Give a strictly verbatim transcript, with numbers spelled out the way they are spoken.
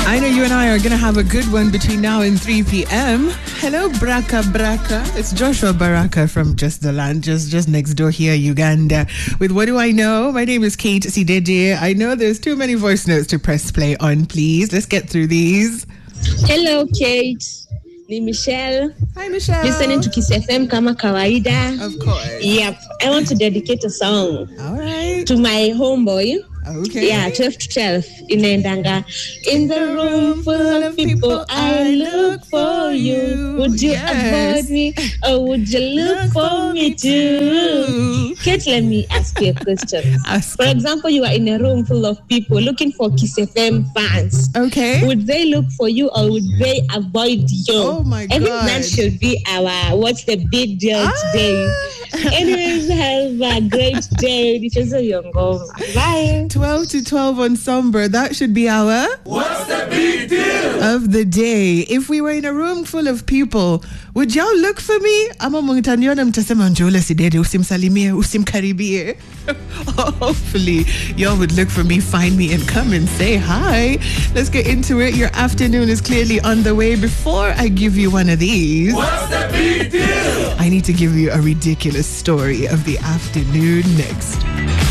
I know you and I are going to have a good one between now and three p.m. Hello, Braka Braka. It's Joshua Baraka from Just the Land, just, just next door here, Uganda. With What Do I Know? My name is Kate Sideje. I know there's too many voice notes to press play on, please. Let's get through these. Hello, Kate. Ni Michelle. Hi, Michelle. Listening to Kiss F M kama kawaida. Of course. Yep. I want to dedicate a song. All right. To my homeboy. Okay. Yeah, twelve to twelve in Ndanga. In the room full of people, I look for you. Would you yes. avoid me or would you look, look for me too? Kate, let me ask you a question. Ask. For example, you are in a room full of people looking for Kiss F M fans. Okay. Would they look for you or would they avoid you? Oh my God. I think that should be our what's the big deal ah. today. Anyways, have a great day. This is a young girl. Bye. twelve to twelve on Somber. That should be our What's the big deal of the day. If we were in a room full of people, would y'all look for me? Ama mungitaniona mtasema Njola Sidede usimsalimie usimkaribie. Hopefully y'all would look for me, find me, and come and say hi. Let's get into it. Your afternoon is clearly on the way. Before I give you one of these, what's the big deal? I need to give you a ridiculous story of the afternoon next.